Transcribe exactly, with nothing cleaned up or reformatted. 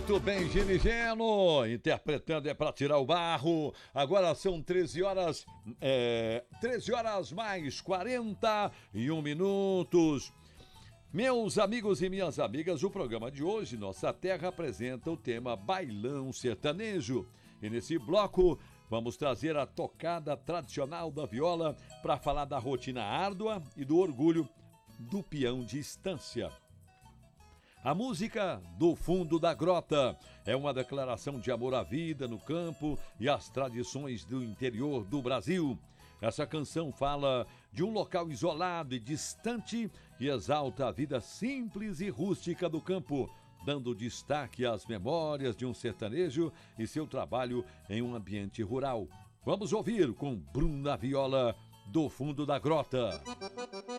Muito bem, Gene Geno, interpretando é para tirar o barro. Agora são treze horas, é, treze horas mais quarenta e um minutos. Meus amigos e minhas amigas, o programa de hoje, Nossa Terra, apresenta o tema Bailão Sertanejo. E nesse bloco, vamos trazer a tocada tradicional da viola para falar da rotina árdua e do orgulho do peão de estância. A música Do Fundo da Grota é uma declaração de amor à vida no campo e às tradições do interior do Brasil. Essa canção fala de um local isolado e distante e exalta a vida simples e rústica do campo, dando destaque às memórias de um sertanejo e seu trabalho em um ambiente rural. Vamos ouvir com Bruna Viola, Do Fundo da Grota.